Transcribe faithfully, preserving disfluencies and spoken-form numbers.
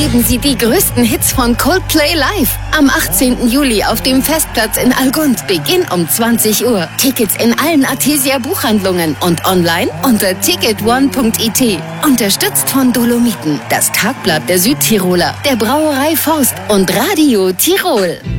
erleben Sie die größten Hits von Coldplay live. Am achtzehnten Juli auf dem Festplatz in Algund. Beginn um zwanzig Uhr. Tickets in allen Artesia Buchhandlungen und online unter ticket one punkt i t. Unterstützt von Dolomiten, das Tagblatt der Südtiroler, der Brauerei Faust und Radio Tirol.